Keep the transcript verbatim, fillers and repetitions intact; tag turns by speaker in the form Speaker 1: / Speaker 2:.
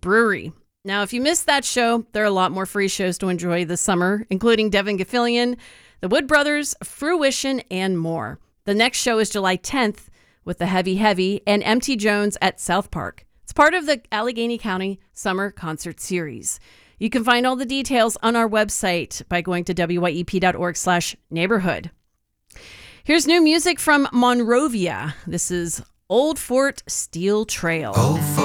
Speaker 1: Brewery. Now, if you missed that show, there are a lot more free shows to enjoy this summer, including Devin Gilfillian, the Wood Brothers, Fruition, and more. The next show is July tenth with the Heavy Heavy and M T Jones at South Park. It's part of the Allegheny County Summer Concert Series. You can find all the details on our website by going to W Y E P dot org slash neighborhood. Here's new music from Monrovia. This is Old Fort Steel Trail.
Speaker 2: Old Fort